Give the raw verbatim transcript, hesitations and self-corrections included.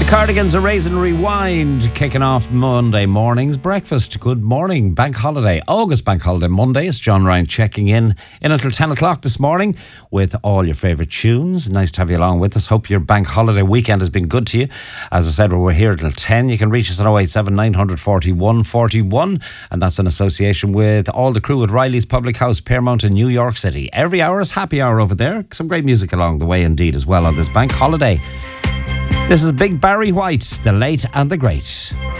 Cardigans, A Raisin Rewind, kicking off Monday morning's breakfast. Good morning. Bank holiday, August Bank Holiday Monday. It's John Ryan checking in in until ten o'clock this morning with all your favourite tunes. Nice to have you along with us. Hope your bank holiday weekend has been good to you. As I said, we're here till ten. You can reach us on oh eight seven, nine four one, four one, and that's in association with all the crew at Riley's Public House, Paramount in New York City. Every hour is happy hour over there. Some great music along the way indeed as well on this bank holiday. This is Big Barry White, the late and the great.